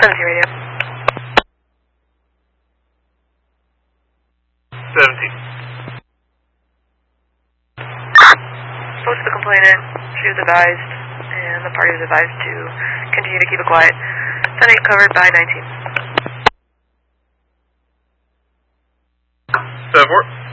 17 radio. 17. Spoke to the complainant. She was advised, and the party was advised to continue to keep it quiet. 10-8 covered by 19. 7-4.